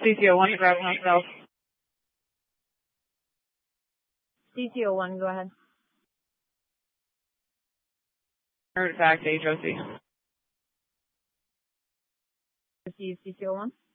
CCO1, grabbing myself. CCO1, go ahead. Artifact, HOC. Receive CCO1.